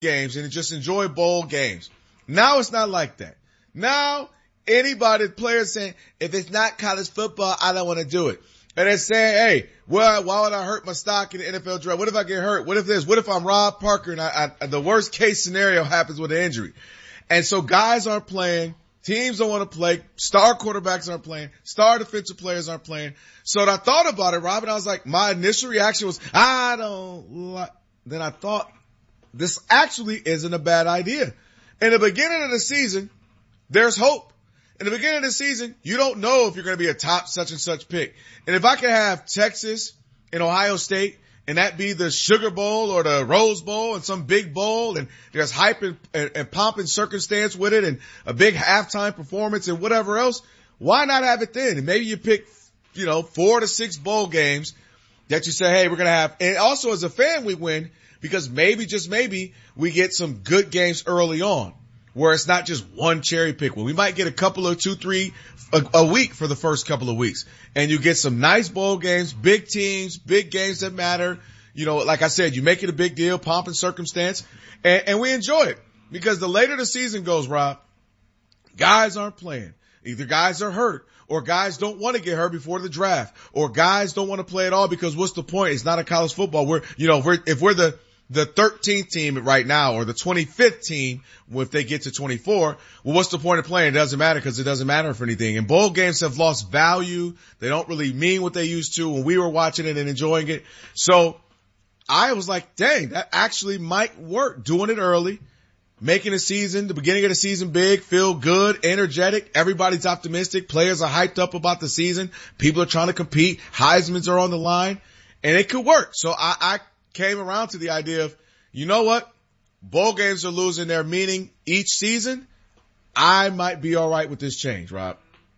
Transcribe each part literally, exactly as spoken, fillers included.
games and just enjoy bowl games. Now it's not like that. Now anybody, players saying, if it's not college football, I don't want to do it. And they're saying, hey, well, why would I hurt my stock in the N F L draft? What if I get hurt? What if this? What if I'm Rob Parker and I, I, the worst case scenario happens with an injury? And so guys aren't playing. Teams don't want to play. Star quarterbacks aren't playing. Star defensive players aren't playing. So I thought about it, Rob, and I was like, my initial reaction was, I don't like, then I thought this actually isn't a bad idea. In the beginning of the season, there's hope. In the beginning of the season, you don't know if you're going to be a top such and such pick. And if I can have Texas and Ohio State and that be the Sugar Bowl or the Rose Bowl and some big bowl and there's hype and, and, and pomp and circumstance with it and a big halftime performance and whatever else, why not have it then? And maybe you pick, you know, four to six bowl games that you say, hey, we're going to have. And also as a fan, we win because maybe, just maybe, we get some good games early on. Where it's not just one cherry pick. Well, we might get a couple of two, three a, a week for the first couple of weeks. And you get some nice bowl games, big teams, big games that matter. You know, like I said, you make it a big deal, pomp and circumstance. And, and we enjoy it. Because the later the season goes, Rob, guys aren't playing. Either guys are hurt or guys don't want to get hurt before the draft or guys don't want to play at all because what's the point? It's not a college football. We're, you know, if we're, if we're the, the thirteenth team right now or the twenty-fifth team, if they get to twenty-four, well, what's the point of playing? It doesn't matter because it doesn't matter for anything. And bowl games have lost value. They don't really mean what they used to when we were watching it and enjoying it. So I was like, dang, that actually might work. Doing it early, making the season, the beginning of the season big, feel good, energetic. Everybody's optimistic. Players are hyped up about the season. People are trying to compete. Heisman's are on the line and it could work. So I, I came around to the idea of, you know what? Bowl games are losing their meaning each season. I might be all right with this change, Rob.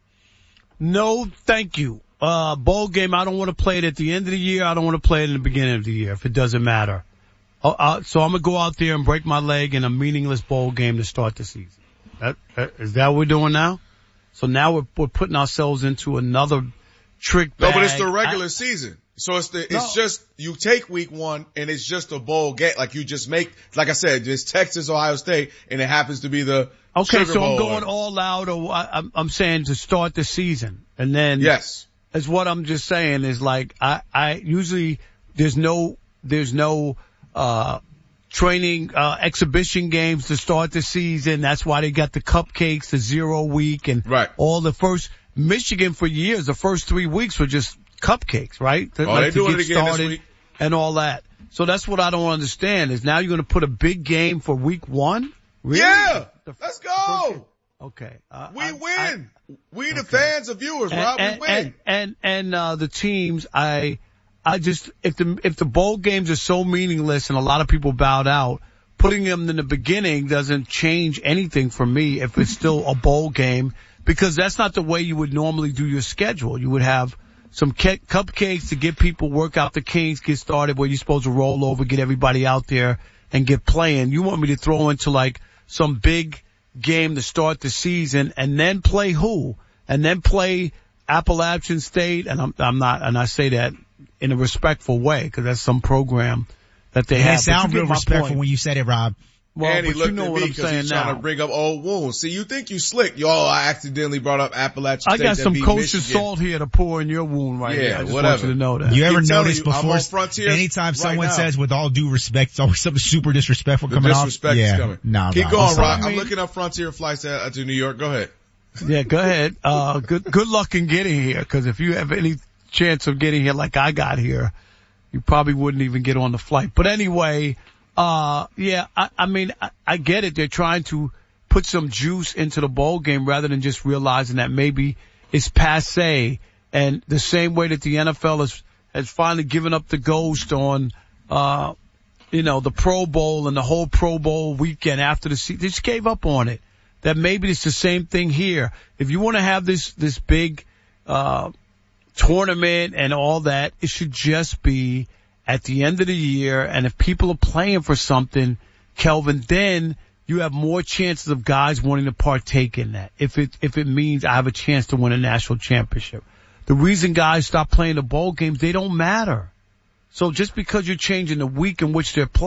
No, thank you. Uh, bowl game, I don't want to play it at the end of the year. I don't want to play it in the beginning of the year if it doesn't matter. Uh, uh, so I'm going to go out there and break my leg in a meaningless bowl game to start the season. That, that, is that what we're doing now? So now we're, we're putting ourselves into another trick bag. No, but it's the regular I, season. So it's the, it's no. just, you take week one and it's just a bowl game. Like you just make, like I said, it's Texas, Ohio State, and it happens to be the Okay, Sugar so Bowl I'm going or, all out or I'm, I'm saying to start the season. And then. Yes. Is what I'm just saying is like, I, I usually, there's no, there's no, uh, training, uh, exhibition games to start the season. That's why they got the cupcakes, the zero week and right. all the first, Michigan for years, the first three weeks were just cupcakes, right? Oh, like they doing it again this week. And all that. So that's what I don't understand is now you're going to put a big game for week one? Really? Yeah. The, let's go. Okay. Uh, we I, win. I, we the okay. fans and viewers, and, Rob. And, we win. And, and, and, uh, the teams, I, I just, if the, if the bowl games are so meaningless and a lot of people bowed out, putting them in the beginning doesn't change anything for me if it's still a bowl game because that's not the way you would normally do your schedule. You would have some ke- cupcakes to get people work out the kinks, get started where you're supposed to roll over, get everybody out there and get playing. You want me to throw into like some big game to start the season and then play who? And then play Appalachian State. And I'm, I'm not, and I say that in a respectful way because that's some program that they and have. It sounds real respectful point. When you said it, Rob. Well, and he but looked you know at what me I'm because saying he's now. trying to bring up old wounds. See, you think you slick. Y'all, I accidentally brought up Appalachian I State. got some kosher Michigan. salt here to pour in your wound right yeah, now. I just whatever. want you to know that. You ever Keep noticed you, before, anytime right someone now. says with all due respect, it's always something super disrespectful the coming disrespect off? is Yeah. coming. Nah, Keep Rob. going, I'm, Rob. I mean, I'm looking up Frontier flights to, to New York. Go ahead. Yeah, go ahead. Uh, good, good luck in getting here because if you have any chance of getting here like I got here, you probably wouldn't even get on the flight. But anyway, uh, yeah, I, I mean, I, I get it. They're trying to put some juice into the bowl game rather than just realizing that maybe it's passé. And the same way that the N F L has, has finally given up the ghost on, uh, you know, the Pro Bowl and the whole Pro Bowl weekend after the season. They just gave up on it. That maybe it's the same thing here. If you want to have this, this big, uh, tournament and all that, it should just be at the end of the year. And if people are playing for something, Kelvin, then you have more chances of guys wanting to partake in that. If it, if it means I have a chance to win a national championship. The reason guys stop playing the bowl games, they don't matter. So just because you're changing the week in which they're playing,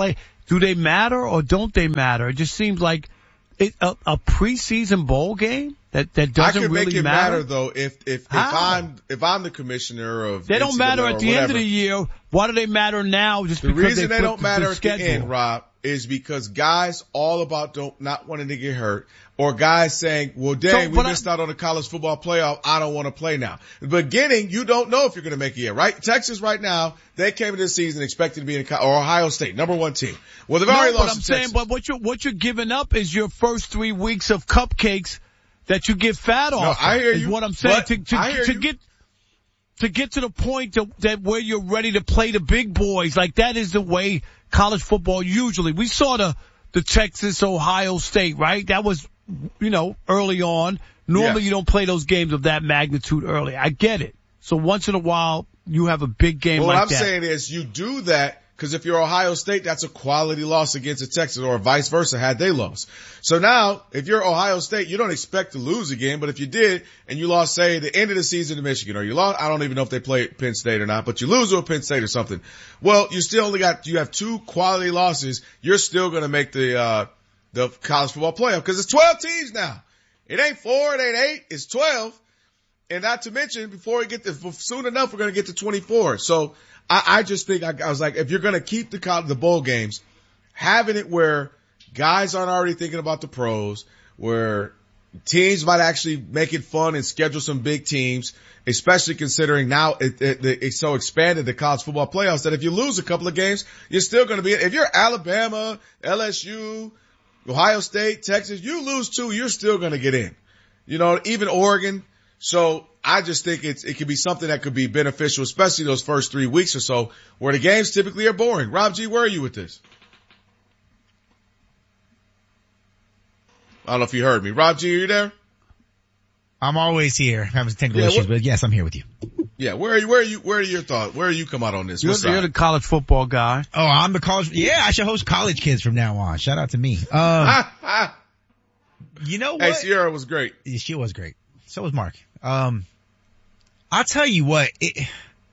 do they matter or don't they matter? It just seems like it, a, a preseason bowl game that, that doesn't I could really make it matter. matter though if, if, if I'm, if I'm the commissioner of They don't matter at the whatever. end of the year. Why do they matter now? Just The because reason they, they don't the, matter the at schedule. the end, Rob, is because guys all about don't, not wanting to get hurt, or guys saying, well, dang, So, we missed I, out on the college football playoff. I don't want to play now. In the beginning, you don't know if you're going to make it yet, right? Texas right now, they came into the season expecting to be in, or Ohio State, number one team. Well, they've no, already but lost I'm to saying, Texas. but what you're, what you're giving up is your first three weeks of cupcakes that you get fat No, off. I hear is you. what I'm saying. But To, to, I hear to you. get, to get to the point to, that where you're ready to play the big boys, like that is the way college football usually. We saw the, the Texas, Ohio State, right? That was, you know, early on. Normally Yes. you don't play those games of that magnitude early. I get it. So once in a while you have a big game Well, like what I'm that. saying is you do that because if you're Ohio State, that's a quality loss against a Texas, or vice versa had they lost. So now, if you're Ohio State, you don't expect to lose again, but if you did and you lost, say, the end of the season to Michigan, or you lost, I don't even know if they play Penn State or not, but you lose to a Penn State or something. Well, you still only got, you have two quality losses. You're still going to make the, uh, the college football playoff because it's twelve teams now. It ain't four, it ain't eight, it's twelve. And not to mention, before we get to, soon enough, we're going to get to twenty-four. So I, I just think, I, I was like, if you're going to keep the, the bowl games, having it where guys aren't already thinking about the pros, where teams might actually make it fun and schedule some big teams, especially considering now it, it, it's so expanded, the college football playoffs, that if you lose a couple of games, you're still going to be, if you're Alabama, L S U, Ohio State, Texas, you lose two, you're still going to get in. You know, even Oregon. So I just think it's, it could be something that could be beneficial, especially those first three weeks or so where the games typically are boring. Rob G, where are you with this? I don't know if you heard me. Rob G, are you there? I'm always here. Having technical Yeah, issues, what- but yes, I'm here with you. Yeah, where are you, where are you, where are your thoughts? Where are you come out on this? You're, What the- you're side? the college football guy. Oh, I'm the college. Yeah, I should host College Kids from now on. Shout out to me. Um, Ha, ha. you know what? Hey, Sierra was great. She was great. So was Mark. Um, I'll tell you what, it,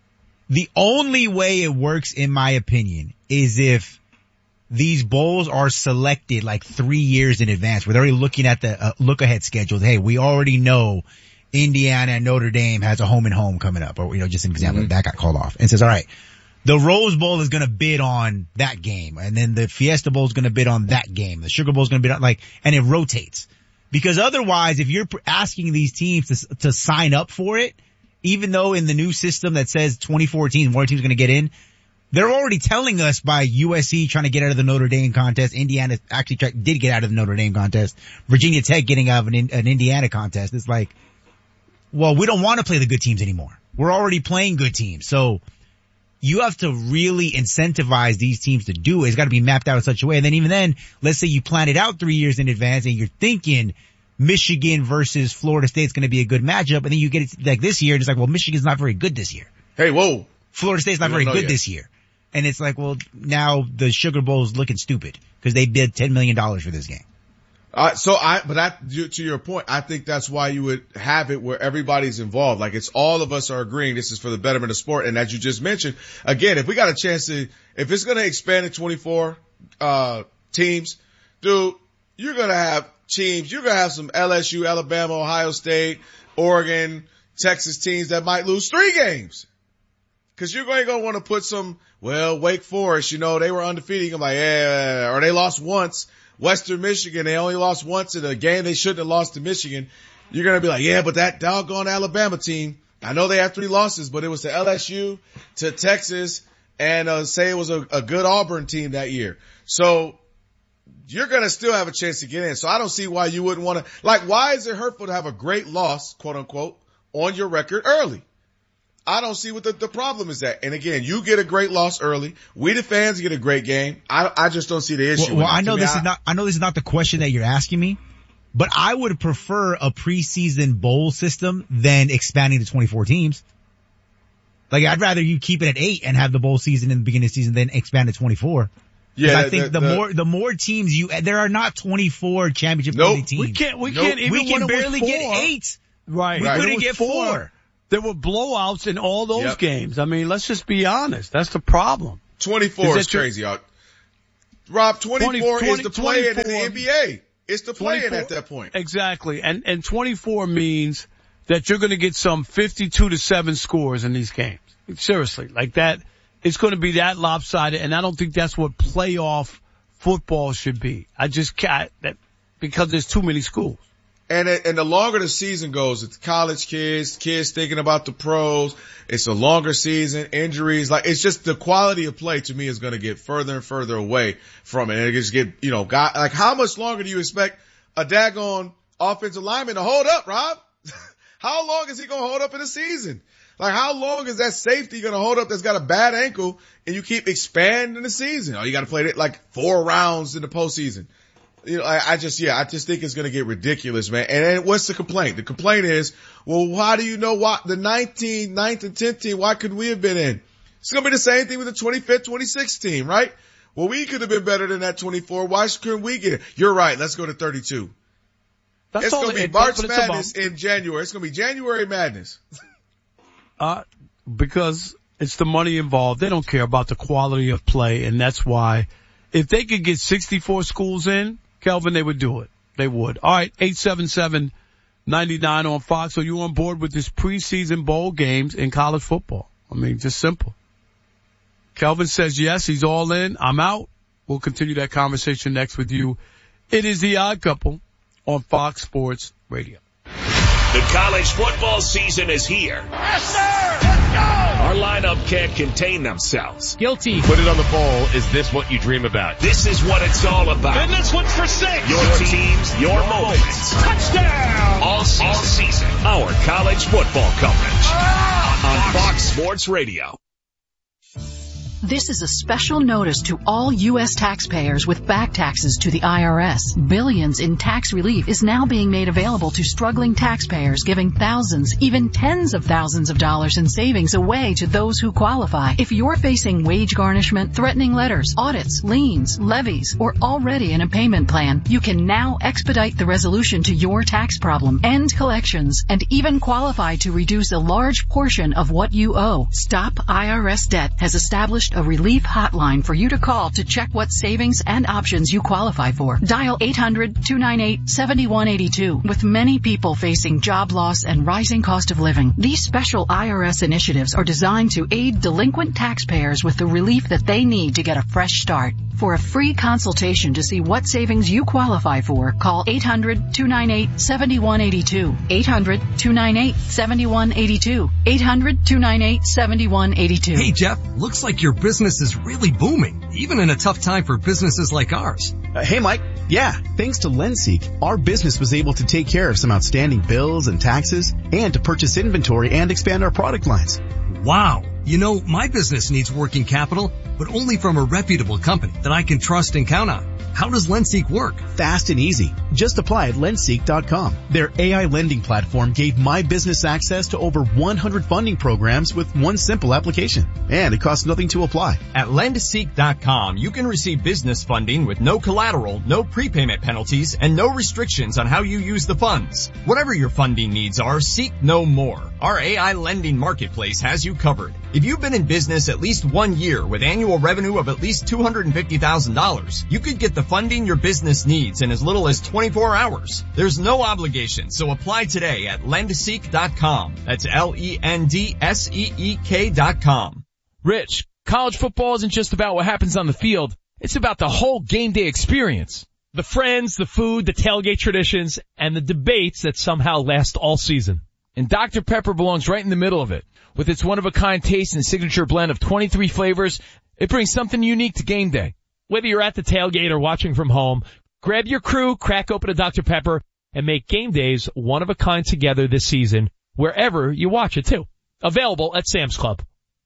the only way it works, in my opinion, is if these bowls are selected like three years in advance, where they're already looking at the uh, look ahead schedules. Hey, we already know Indiana and Notre Dame has a home and home coming up, or, you know, just an example, Mm-hmm. that got called off, and says, all right, the Rose Bowl is going to bid on that game, and then the Fiesta Bowl is going to bid on that game, the Sugar Bowl is going to bid on, like, and it rotates. Because otherwise, if you're asking these teams to, to sign up for it, even though in the new system that says twenty-four teams, more teams are going to get in, they're already telling us by U S C trying to get out of the Notre Dame contest, Indiana actually tried, did get out of the Notre Dame contest, Virginia Tech getting out of an, an Indiana contest. It's like, well, we don't want to play the good teams anymore. We're already playing good teams. So you have to really incentivize these teams to do it. It's got to be mapped out in such a way. And then even then, let's say you plan it out three years in advance and you're thinking Michigan versus Florida State's going to be a good matchup. And then you get it like this year and it's like, well, Michigan's not very good this year. Hey, whoa. Florida State's not We very don't know good yet. this year. And it's like, well, now the Sugar Bowl is looking stupid because they bid ten million dollars for this game. Uh, so I, but I, to your point, I think that's why you would have it where everybody's involved. Like it's all of us are agreeing this is for the betterment of sport. And as you just mentioned, again, if we got a chance to, if it's going to expand to twenty-four, uh, teams, dude, you're going to have teams, you're going to have some L S U, Alabama, Ohio State, Oregon, Texas teams that might lose three games. Cause you're going to want to put some, well, Wake Forest, you know, they were undefeated. I'm like, yeah, or they lost once. Western Michigan, they only lost once in a game they shouldn't have lost to Michigan. You're going to be like, yeah, but that doggone Alabama team, I know they have three losses, but it was to L S U, to Texas, and uh, say it was a, a good Auburn team that year. So you're going to still have a chance to get in. So I don't see why you wouldn't want to, like, why is it hurtful to have a great loss, quote unquote, on your record early? I don't see what the, the problem is at. And again, you get a great loss early. We the fans get a great game. I, I just don't see the issue. Well, well I know me, this I, is not, I know this is not the question that you're asking me, but I would prefer a preseason bowl system than expanding to twenty-four teams. Like I'd rather you keep it at eight and have the bowl season in the beginning of the season than expand to twenty-four. yeah, I think the, the, the more, the more teams you, there are not twenty-four championship Nope. worthy teams. We can't, we Nope. can't even we can when it was barely four, get eight. Right. We Right. couldn't It was get four. There were blowouts in all those Yep. games. I mean, let's just be honest. That's the problem. twenty-four Is is, that your- crazy. Out. Rob, twenty-four twenty, is the play in the N B A. It's the play in at that point. Exactly. And, and twenty-four means that you're going to get some fifty-two to seven scores in these games. Seriously, like that, it's going to be that lopsided, and I don't think that's what playoff football should be. I just can't, that, because there's too many schools. And, and the longer the season goes, it's college kids, kids thinking about the pros. It's a longer season, injuries. Like, it's just the quality of play to me is going to get further and further away from it. And it just get, you know, got, like how much longer do you expect a daggone offensive lineman to hold up, Rob? How long is he going to hold up in the season? Like, how long is that safety going to hold up that's got a bad ankle and you keep expanding the season? Oh, you got to play it like four rounds in the postseason. You know, I, I just, yeah, I just think it's going to get ridiculous, man. And then what's the complaint? The complaint is, well, how do you know why the nineteenth, ninth and tenth team, why couldn't we have been in? It's going to be the same thing with the twenty-fifth, twenty-sixth team, right? Well, we could have been better than that twenty-four. Why couldn't we get it? You're right. Let's go to thirty-two. That's it's going to be March Madness in January. It's going to be January Madness. uh, because it's the money involved. They don't care about the quality of play, and that's why if they could get sixty-four schools in, Kelvin, they would do it. They would. All right, eight seven seven, nine nine on Fox. Are you on board with this preseason bowl games in college football? I mean, just simple. Kelvin says yes, he's all in. I'm out. We'll continue that conversation next with you. It is The Odd Couple on Fox Sports Radio. The college football season is here. Yes, sir! Let's go! Our lineup can't contain themselves. Guilty. Put it on the bowl. Is this what you dream about? This is what it's all about. And this one's for six. Your teams, your moments. Touchdown! All season. All season. Our college football coverage. Oh, on Fox Sports Radio. This is a special notice to all U S taxpayers with back taxes to the I R S. Billions in tax relief is now being made available to struggling taxpayers, giving thousands, even tens of thousands of dollars in savings away to those who qualify. If you're facing wage garnishment, threatening letters, audits, liens, levies, or already in a payment plan, you can now expedite the resolution to your tax problem, end collections, and even qualify to reduce a large portion of what you owe. Stop I R S Debt has established a relief hotline for you to call to check what savings and options you qualify for. Dial eight hundred, two nine eight, seven one eight two. With many people facing job loss and rising cost of living, these special I R S initiatives are designed to aid delinquent taxpayers with the relief that they need to get a fresh start. For a free consultation to see what savings you qualify for, call eight hundred, two nine eight, seven one eight two. eight hundred, two nine eight, seven one eight two. eight hundred, two nine eight, seven one eight two. Hey, Jeff, looks like your business is really booming, even in a tough time for businesses like ours. Uh, hey, Mike. Yeah, thanks to LendSeek, our business was able to take care of some outstanding bills and taxes and to purchase inventory and expand our product lines. Wow. You know, my business needs working capital, but only from a reputable company that I can trust and count on. How does LendSeek work? Fast and easy. Just apply at lendseek dot com. Their A I lending platform gave my business access to over one hundred funding programs with one simple application. And it costs nothing to apply. At lendseek dot com, you can receive business funding with no collateral, no prepayment penalties, and no restrictions on how you use the funds. Whatever your funding needs are, seek no more. Our A I lending marketplace has you covered. If you've been in business at least one year with annual revenue of at least two hundred fifty thousand dollars, you could get the funding your business needs in as little as twenty-four hours. There's no obligation, so apply today at lendseek dot com. That's L E N D S E E K dot com. Rich, college football isn't just about what happens on the field. It's about the whole game day experience. The friends, the food, the tailgate traditions, and the debates that somehow last all season. And Doctor Pepper belongs right in the middle of it. With its one-of-a-kind taste and signature blend of twenty-three flavors, it brings something unique to game day. Whether you're at the tailgate or watching from home, grab your crew, crack open a Doctor Pepper, and make game days one-of-a-kind together this season, wherever you watch it too. Available at Sam's Club.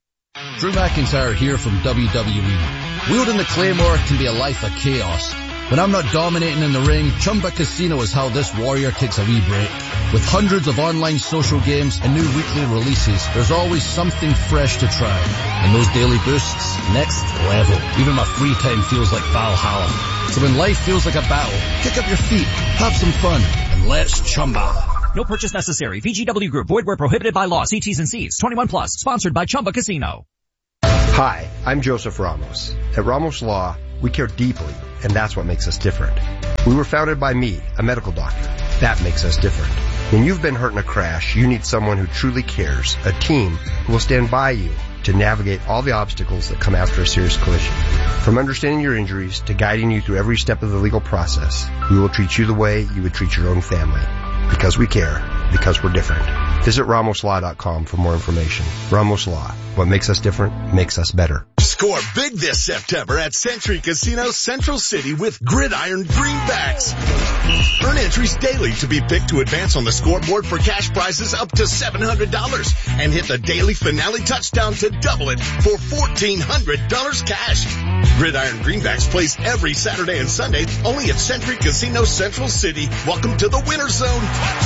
Drew McIntyre here from W W E. Wielding the Claymore can be a life of chaos. When I'm not dominating in the ring, Chumba Casino is how this warrior takes a wee break. With hundreds of online social games and new weekly releases, there's always something fresh to try. And those daily boosts, next level. Even my free time feels like Valhalla. So when life feels like a battle, kick up your feet, have some fun, and let's Chumba. No purchase necessary. V G W Group. Void where prohibited by law. See T's and C's. twenty-one plus. Sponsored by Chumba Casino. Hi, I'm Joseph Ramos. At Ramos Law, We care deeply, and that's what makes us different. We were founded by me, a medical doctor. That makes us different. When you've been hurt in a crash, you need someone who truly cares, a team who will stand by you to navigate all the obstacles that come after a serious collision. From understanding your injuries to guiding you through every step of the legal process, we will treat you the way you would treat your own family. Because we care. Because we're different. Visit Ramos Law dot com for more information. Ramos Law. What makes us different makes us better. Score big this September at Century Casino Central City with Gridiron Greenbacks. Earn entries daily to be picked to advance on the scoreboard for cash prizes up to seven hundred dollars and hit the daily finale touchdown to double it for fourteen hundred dollars cash. Gridiron Greenbacks plays every Saturday and Sunday only at Century Casino Central City. Welcome to the winner zone.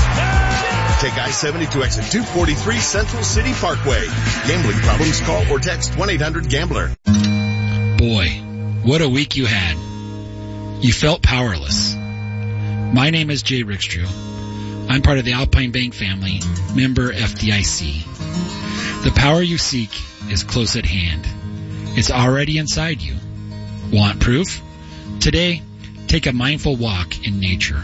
Take I seventy to exit two forty-three Central City Parkway. Gambling problems? Call or text one eight hundred gambler. Boy, what a week you had. You felt powerless. My name is Jay Rickstrew. I'm part of the Alpine Bank family, member F D I C. The power you seek is close at hand. It's already inside you. Want proof? Today, take a mindful walk in nature.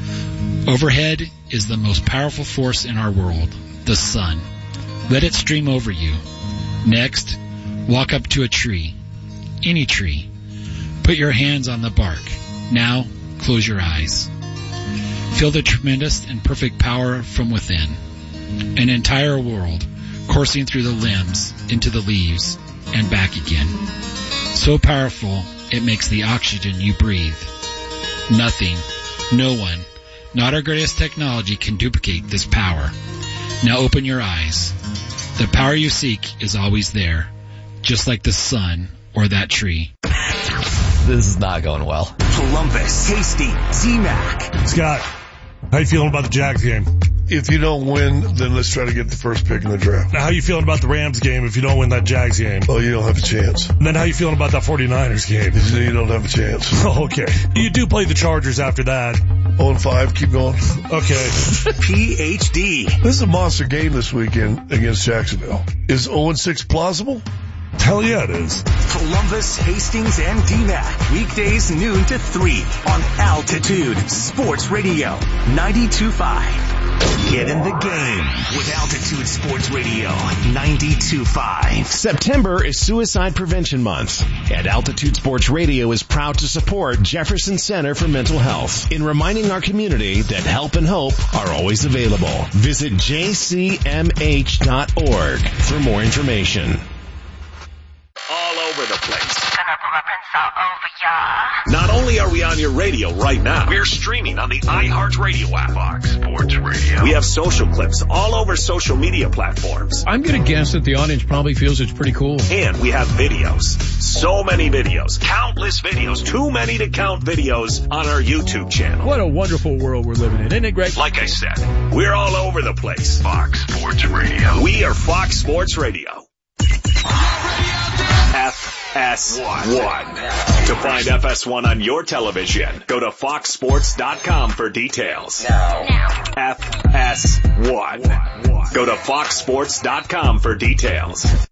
Overhead is the most powerful force in our world, the sun. Let it stream over you. Next, walk up to a tree. Any tree. Put your hands on the bark. Now, close your eyes. Feel the tremendous and perfect power from within. An entire world coursing through the limbs, into the leaves, and back again. So powerful, it makes the oxygen you breathe. Nothing, no one, not our greatest technology can duplicate this power. Now open your eyes. The power you seek is always there, just like the sun or that tree. This is not going well. Columbus, Tasty, Z-Mac. Scott, how you feeling about the Jags game? If you don't win, then let's try to get the first pick in the draft. Now, how you feeling about the Rams game if you don't win that Jags game? Oh, you don't have a chance. And then how you feeling about that 49ers game? You don't have a chance. Oh, okay. You do play the Chargers after that. oh and five, keep going. Okay. P H D. This is a monster game this weekend against Jacksonville. Is oh and six plausible? Hell yeah, it is. Columbus, Hastings, and D MAC. Weekdays noon to three on Altitude Sports Radio ninety-two point five. Get in the game with Altitude Sports Radio ninety-two point five. September is Suicide Prevention Month, and Altitude Sports Radio is proud to support Jefferson Center for Mental Health in reminding our community that help and hope are always available. Visit j c m h dot org for more information. All over the place. Not only are we on your radio right now, we're streaming on the iHeartRadio app. Fox Sports Radio. We have social clips all over social media platforms. I'm going to guess that the audience probably feels it's pretty cool. And we have videos. So many videos. Countless videos. Too many to count videos on our YouTube channel. What a wonderful world we're living in. Isn't it great? Like I said, we're all over the place. Fox Sports Radio. We are Fox Sports Radio. F S one. To find F S one on your television, go to fox sports dot com for details. Now. F S one. Go to fox sports dot com for details.